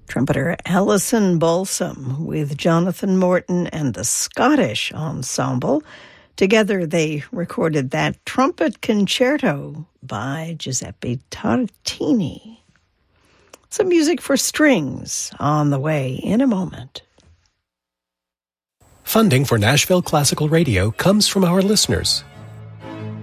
Trumpeter Alison Balsam with Jonathan Morton and the Scottish Ensemble. Together they recorded that trumpet concerto by Giuseppe Tartini. Some music for strings on the way in a moment. Funding for Nashville Classical Radio comes from our listeners,